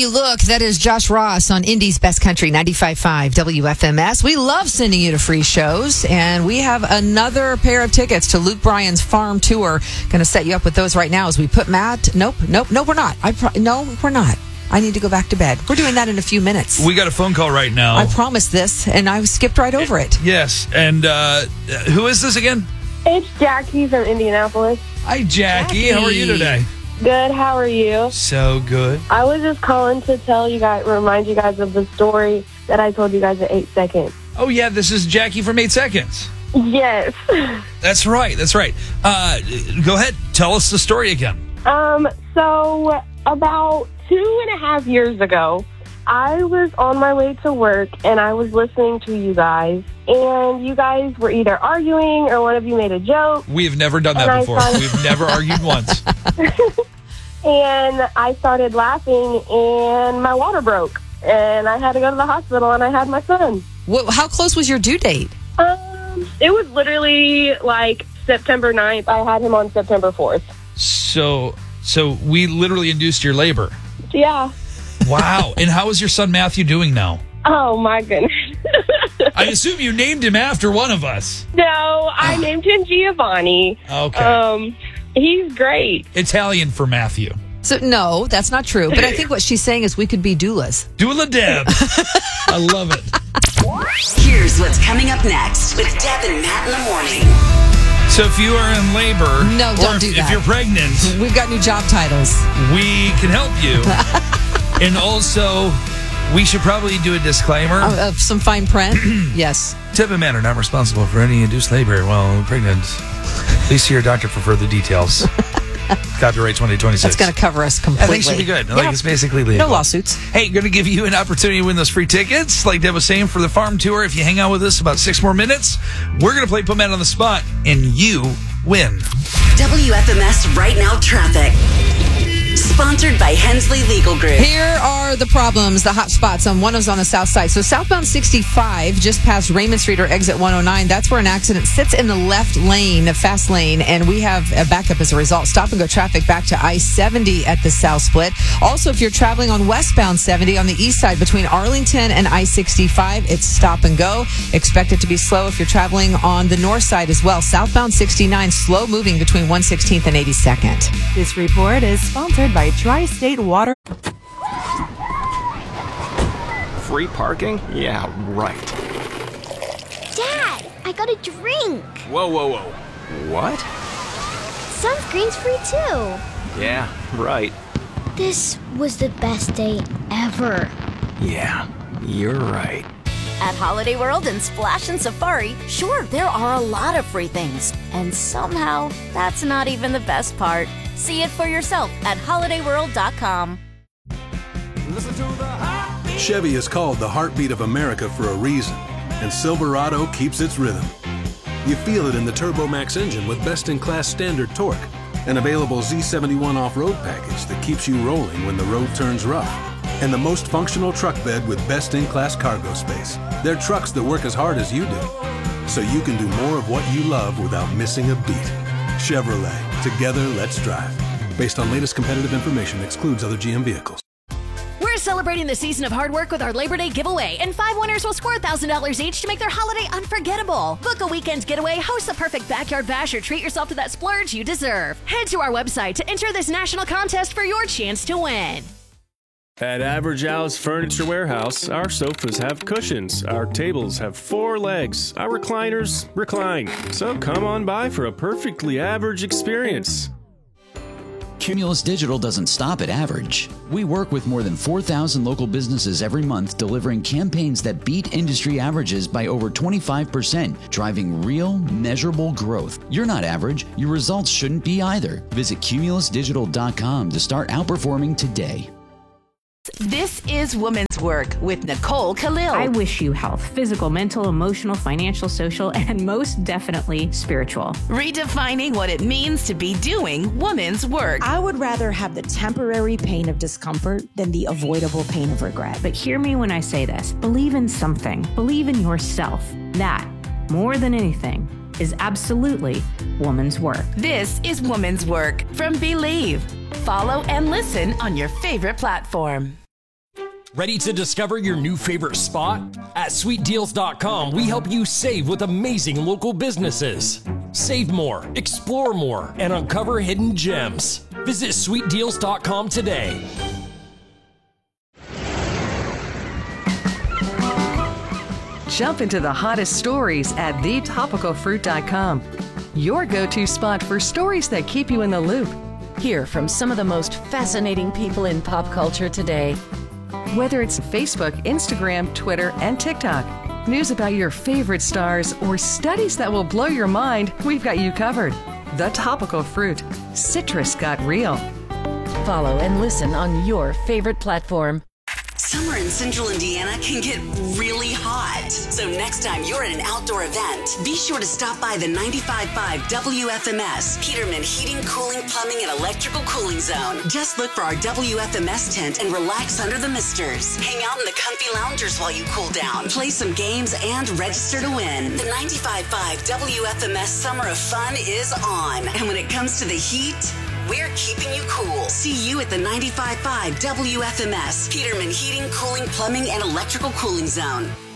you look, that is Josh Ross on Indy's Best Country 95.5 WFMS. We love sending you to free shows, and we have another pair of tickets to Luke Bryan's farm tour. Going to set you up with those right now as we put Matt. Nope, we're not. No, we're not. I need to go back to bed. We're doing that in a few minutes. We got a phone call right now. I promised this, and I skipped right over it. Yes, and who is this again? It's Jackie from Indianapolis. Hi, Jackie. How are you today? Good, how are you? So good. I was just calling to remind you guys of the story that I told you guys at 8 seconds. Oh, yeah, this is Jackie from 8 Seconds. Yes. That's right. Go ahead. Tell us the story again. So about 2.5 years ago, I was on my way to work and I was listening to you guys, and you guys were either arguing or one of you made a joke. We have never done that before. We've never argued once. And I started laughing and my water broke and I had to go to the hospital and I had my son. How close was your due date? It was literally like September 9th. I had him on September 4th. So we literally induced your labor. Yeah. Wow. And how is your son Matthew doing now? Oh, my goodness. I assume you named him after one of us. No, I named him Giovanni. Okay. He's great. Italian for Matthew. So, no, that's not true. But I think what she's saying is we could be doulas. Doula Deb. I love it. Here's what's coming up next with Deb and Matt in the morning. So if you are in labor, no, don't do that. If you're pregnant, we've got new job titles. We can help you. And also, we should probably do a disclaimer. Of some fine print? Yes. Deb and Matt are not responsible for any induced labor while pregnant. Please see your doctor for further details. Copyright 2026. That's going to cover us completely. I think she'll be good. Like, it's basically legal. No lawsuits. Hey, going to give you an opportunity to win those free tickets. Like Deb was saying, for the farm tour, if you hang out with us about 6 more minutes, we're going to play Put Matt on the Spot, and you win. WFMS Right Now Traffic. Sponsored by Hensley Legal Group. Here are the problems, the hot spots on 1 is on the south side. So southbound 65, just past Raymond Street or exit 109, that's where an accident sits in the left lane, the fast lane, and we have a backup as a result. Stop and go traffic back to I-70 at the south split. Also, if you're traveling on westbound 70 on the east side between Arlington and I-65, it's stop and go. Expect it to be slow if you're traveling on the north side as well. Southbound 69, slow moving between 116th and 82nd. This report is sponsored by Tri-State Water. Free parking? Yeah, right. Dad, I got a drink. Whoa. What? Sunscreen's free too. Yeah, right. This was the best day ever. Yeah, you're right. At Holiday World and Splash and Safari, sure, there are a lot of free things. And somehow, that's not even the best part. See it for yourself at holidayworld.com. Chevy is called the heartbeat of America for a reason, and Silverado keeps its rhythm. You feel it in the Turbo Max engine with best-in-class standard torque, an available Z71 off-road package that keeps you rolling when the road turns rough, and the most functional truck bed with best-in-class cargo space. They're trucks that work as hard as you do, so you can do more of what you love without missing a beat. Chevrolet. Together, let's drive. Based on latest competitive information, excludes other GM vehicles. We're celebrating the season of hard work with our Labor Day giveaway, and 5 winners will score $1,000 each to make their holiday unforgettable. Book a weekend getaway, host a perfect backyard bash, or treat yourself to that splurge you deserve. Head to our website to enter this national contest for your chance to win. At Average Al's Furniture Warehouse, our sofas have cushions, our tables have 4 legs, our recliners recline. So come on by for a perfectly average experience. Cumulus Digital doesn't stop at average. We work with more than 4,000 local businesses every month, delivering campaigns that beat industry averages by over 25%, driving real, measurable growth. You're not average. Your results shouldn't be either. Visit cumulusdigital.com to start outperforming today. This is Woman's Work with Nicole Khalil. I wish you health, physical, mental, emotional, financial, social, and most definitely spiritual. Redefining what it means to be doing woman's work. I would rather have the temporary pain of discomfort than the avoidable pain of regret. But hear me when I say this. Believe in something. Believe in yourself. That, more than anything, is absolutely woman's work. This is Woman's Work from Believe. Follow and listen on your favorite platform. Ready to discover your new favorite spot? At sweetdeals.com, we help you save with amazing local businesses. Save more, explore more, and uncover hidden gems. Visit sweetdeals.com today. Jump into the hottest stories at thetopicalfruit.com. Your go-to spot for stories that keep you in the loop. Hear from some of the most fascinating people in pop culture today. Whether it's Facebook, Instagram, Twitter, and TikTok, news about your favorite stars, or studies that will blow your mind, we've got you covered. The Topical Fruit. Citrus got real. Follow and listen on your favorite platform. Summer in Central Indiana can get really hot. So next time you're at an outdoor event, be sure to stop by the 95.5 WFMS Peterman Heating, Cooling, Plumbing, and Electrical Cooling Zone. Just look for our WFMS tent and relax under the misters. Hang out in the comfy loungers while you cool down. Play some games and register to win. The 95.5 WFMS Summer of Fun is on. And when it comes to the heat, we're keeping you cool. See you at the 95.5 WFMS Peterman Heating, Cooling, Plumbing, and Electrical Cooling Zone.